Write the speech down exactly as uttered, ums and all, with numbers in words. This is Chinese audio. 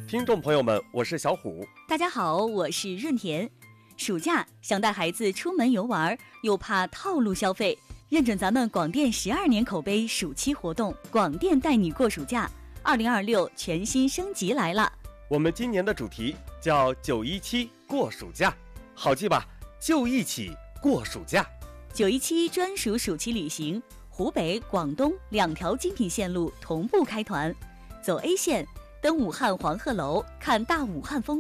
听众朋友们，我是小虎。 大家好，我是润田。暑假想带孩子出门游玩，又怕套路消费，认准咱们广电十二年口碑暑期活动，广电带你过暑假，二零二六全新升级来了。 我们今年的主题叫九一七过暑假，好记吧？就一起过暑假。 九一七专属暑期旅行，湖北、广东两条精品线路同步开团，走 A 线，登武汉黄鹤楼，看大武汉风